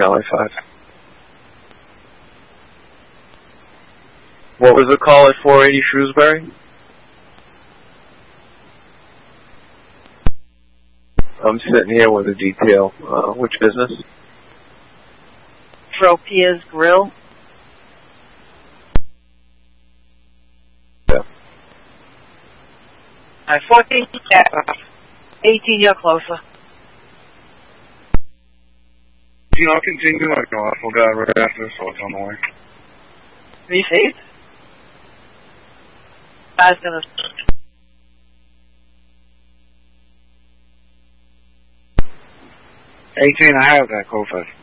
Charlie 5. What was the call at 480 Shrewsbury? I'm sitting here with a detail. Which business? Tropia's Grill. Yeah. 14, 18, you're closer. I'll continue like an awful guy right after this, so it's on the way. Received? I was gonna... 18, I have that, Kofas.